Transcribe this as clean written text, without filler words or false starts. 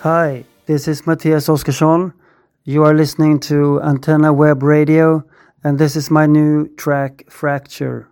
Hi, this is Matthias Oskarsson. You are listening to Antenna Web Radio, and this is my new track, Fracture.